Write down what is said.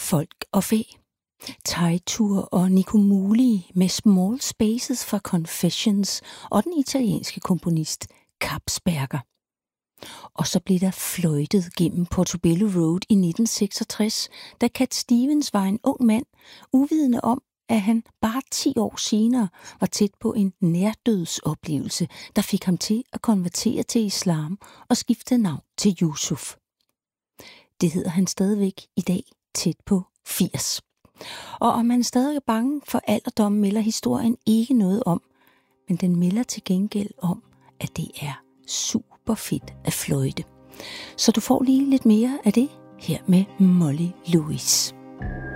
Folk og fæ, Tejtur og Nico Muhly med Small Spaces fra Confessions og den italienske komponist Kapsberger. Og så blev der fløjtet gennem Portobello Road i 1966, da Cat Stevens var en ung mand, uvidende om, at han bare 10 år senere var tæt på en nærdødsoplevelse, der fik ham til at konvertere til islam og skifte navn til Yusuf. Det hedder han stadigvæk i dag, tæt på 80. Og om man stadig er bange for alderdommen, melder historien ikke noget om, men den melder til gengæld om, at det er super fedt at fløjte. Så du får lige lidt mere af det her med Molly Lewis.